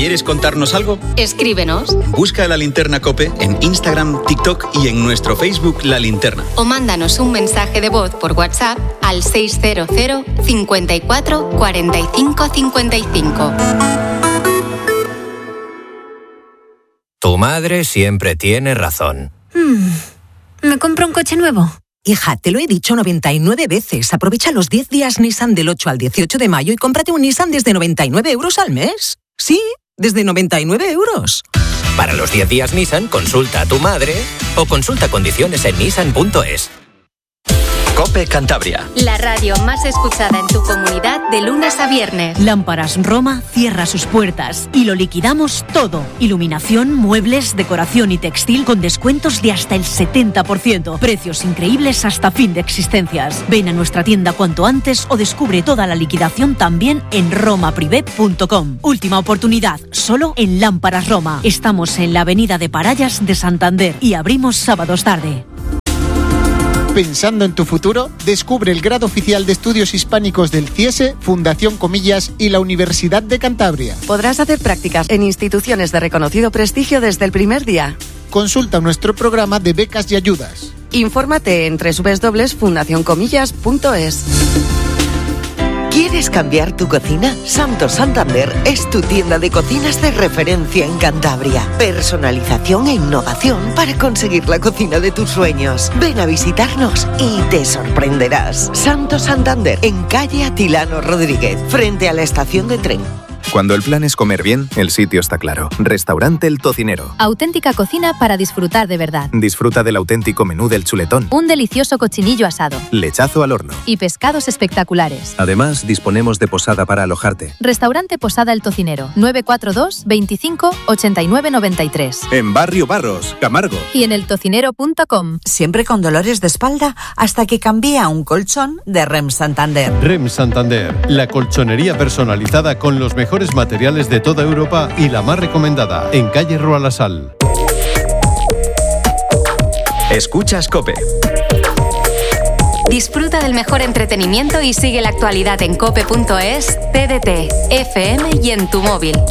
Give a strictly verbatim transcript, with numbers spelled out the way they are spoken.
¿Quieres contarnos algo? Escríbenos. Busca La Linterna COPE en Instagram, TikTok y en nuestro Facebook La Linterna. O mándanos un mensaje de voz por WhatsApp al seis cero cero, cincuenta y cuatro, cuarenta y cinco, cincuenta y cinco. Tu madre siempre tiene razón. Hmm. ¿Me compro un coche nuevo? Hija, te lo he dicho noventa y nueve veces. Aprovecha los diez días Nissan del ocho al dieciocho de mayo y cómprate un Nissan desde noventa y nueve euros al mes. Sí, desde noventa y nueve euros. Para los diez días Nissan, consulta a tu madre o consulta condiciones en nissan punto es. COPE Cantabria. La radio más escuchada en tu comunidad de lunes a viernes. Lámparas Roma cierra sus puertas y lo liquidamos todo. Iluminación, muebles, decoración y textil con descuentos de hasta el setenta por ciento. Precios increíbles hasta fin de existencias. Ven a nuestra tienda cuanto antes o descubre toda la liquidación también en roma privé punto com. Última oportunidad, solo en Lámparas Roma. Estamos en la avenida de Parallas de Santander y abrimos sábados tarde. Pensando en tu futuro, descubre el grado oficial de estudios hispánicos del CIESE, Fundación Comillas y la Universidad de Cantabria. Podrás hacer prácticas en instituciones de reconocido prestigio desde el primer día. Consulta nuestro programa de becas y ayudas. Infórmate en doble u doble u doble u punto fundación comillas punto es. ¿Quieres cambiar tu cocina? Santos Santander es tu tienda de cocinas de referencia en Cantabria. Personalización e innovación para conseguir la cocina de tus sueños. Ven a visitarnos y te sorprenderás. Santos Santander, en calle Atilano Rodríguez, frente a la estación de tren. Cuando el plan es comer bien, el sitio está claro. Restaurante El Tocinero. Auténtica cocina para disfrutar de verdad. Disfruta del auténtico menú del chuletón. Un delicioso cochinillo asado. Lechazo al horno. Y pescados espectaculares. Además, disponemos de posada para alojarte. Restaurante Posada El Tocinero. nueve cuatro dos, veinticinco, ochenta y nueve noventa y tres. En Barrio Barros, Camargo. Y en eltocinero punto com. Siempre con dolores de espalda hasta que cambié a un colchón de Rem Santander. Rem Santander, la colchonería personalizada con los mejores materiales de toda Europa y la más recomendada, en calle Rua La Sal. Escuchas COPE. Disfruta del mejor entretenimiento y sigue la actualidad en cope punto es, T D T, F M y en tu móvil.